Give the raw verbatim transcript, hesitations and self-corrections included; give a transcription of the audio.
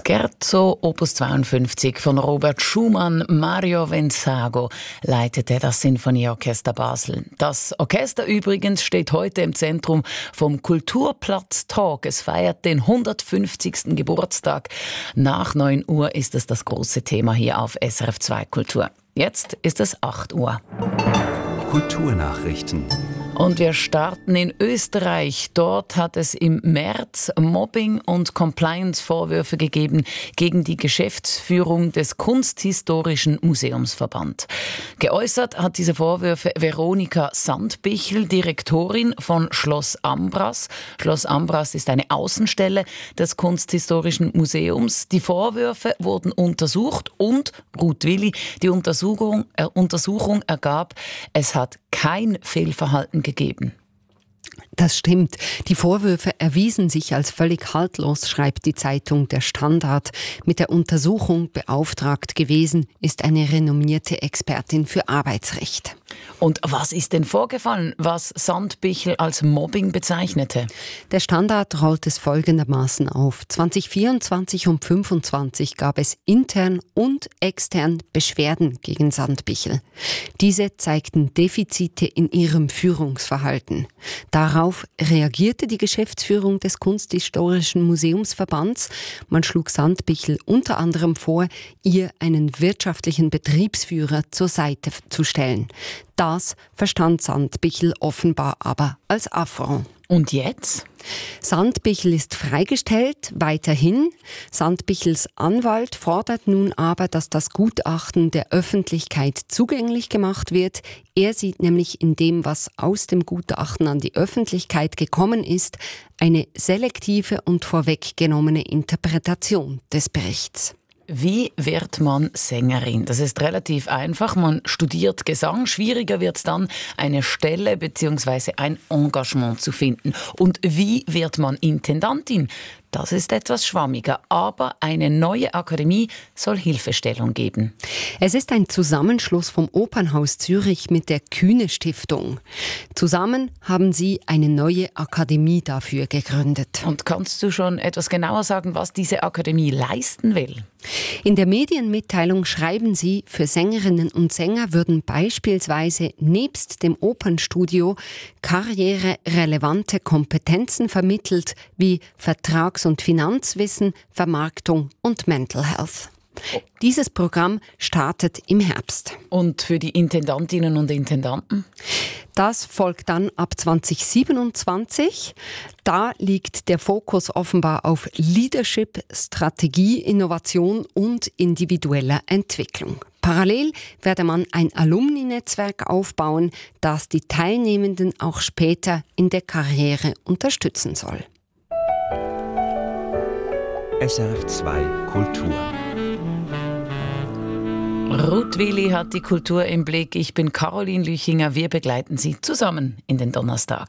Scherzo Opus zweiundfünfzig von Robert Schumann. Mario Venzago leitete das Sinfonieorchester Basel. Das Orchester übrigens steht heute im Zentrum vom Kulturplatz Talk. Es feiert den hundertfünfzigsten Geburtstag. Nach neun Uhr ist es das große Thema hier auf S R F zwei Kultur. Jetzt ist es acht Uhr. Kulturnachrichten. Und wir starten in Österreich. Dort hat es im März Mobbing- und Compliance-Vorwürfe gegeben gegen die Geschäftsführung des Kunsthistorischen Museumsverband. Geäußert hat diese Vorwürfe Veronika Sandbichel, Direktorin von Schloss Ambras. Schloss Ambras ist eine Außenstelle des Kunsthistorischen Museums. Die Vorwürfe wurden untersucht und, Ruth Willi, die Untersuchung, äh, Untersuchung ergab, es hat kein Fehlverhalten gegeben. Das stimmt. Die Vorwürfe erwiesen sich als völlig haltlos, schreibt die Zeitung Der Standard. Mit der Untersuchung beauftragt gewesen ist eine renommierte Expertin für Arbeitsrecht. Und was ist denn vorgefallen, was Sandbichel als Mobbing bezeichnete? Der Standard rollt es folgendermaßen auf. zwanzig vierundzwanzig und fünfundzwanzig gab es intern und extern Beschwerden gegen Sandbichel. Diese zeigten Defizite in ihrem Führungsverhalten. Darauf reagierte die Geschäftsführung des Kunsthistorischen Museumsverbands. Man schlug Sandbichel unter anderem vor, ihr einen wirtschaftlichen Betriebsführer zur Seite zu stellen. Das verstand Sandbichel offenbar aber als Affront. Und jetzt? Sandbichel ist freigestellt, weiterhin. Sandbichels Anwalt fordert nun aber, dass das Gutachten der Öffentlichkeit zugänglich gemacht wird. Er sieht nämlich in dem, was aus dem Gutachten an die Öffentlichkeit gekommen ist, eine selektive und vorweggenommene Interpretation des Berichts. Wie wird man Sängerin? Das ist relativ einfach. Man studiert Gesang. Schwieriger wird es dann, eine Stelle bzw. ein Engagement zu finden. Und wie wird man Intendantin? Das ist etwas schwammiger, aber eine neue Akademie soll Hilfestellung geben. Es ist ein Zusammenschluss vom Opernhaus Zürich mit der Kühne Stiftung. Zusammen haben sie eine neue Akademie dafür gegründet. Und kannst du schon etwas genauer sagen, was diese Akademie leisten will? In der Medienmitteilung schreiben sie, für Sängerinnen und Sänger würden beispielsweise nebst dem Opernstudio karriererelevante Kompetenzen vermittelt, wie Vertrags- und Finanzwissen, Vermarktung und Mental Health. Dieses Programm startet im Herbst. Und für die Intendantinnen und Intendanten? Das folgt dann ab zwanzig siebenundzwanzig. Da liegt der Fokus offenbar auf Leadership, Strategie, Innovation und individueller Entwicklung. Parallel werde man ein Alumni-Netzwerk aufbauen, das die Teilnehmenden auch später in der Karriere unterstützen soll. S R F zwei Kultur. Ruth Willi hat die Kultur im Blick. Ich bin Caroline Lüchinger. Wir begleiten Sie zusammen in den Donnerstag.